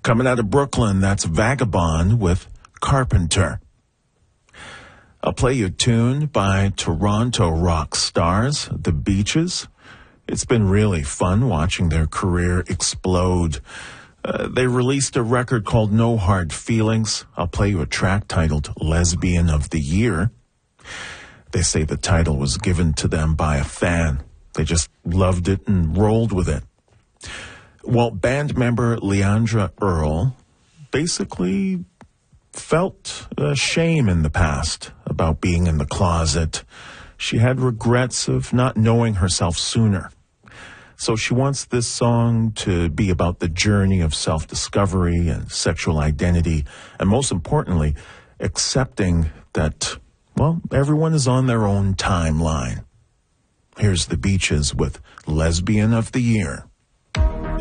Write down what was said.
Coming out of Brooklyn, that's Vagabond with Carpenter. I'll play you a tune by Toronto rock stars, The Beaches. It's been really fun watching their career explode. They released a record called No Hard Feelings. I'll play you a track titled Lesbian of the Year. They say the title was given to them by a fan. They just loved it and rolled with it. Well, band member Leandra Earl basically felt shame in the past about being in the closet. She had regrets of not knowing herself sooner. So she wants this song to be about the journey of self-discovery and sexual identity, and most importantly, accepting that, well, everyone is on their own timeline. Here's The Beaches with Lesbian of the Year.